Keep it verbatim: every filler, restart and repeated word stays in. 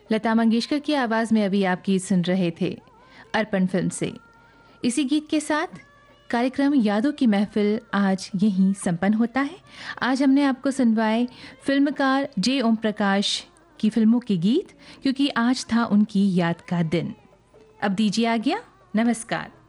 लता मंगेशकर की आवाज़ में अभी आप गीत सुन रहे थे अर्पण फिल्म से। इसी गीत के साथ कार्यक्रम यादों की महफिल आज यहीं संपन्न होता है। आज हमने आपको सुनवाए फिल्मकार जे ओम प्रकाश की फिल्मों के गीत, क्योंकि आज था उनकी याद का दिन। अब दीजिए आज्ञा, नमस्कार।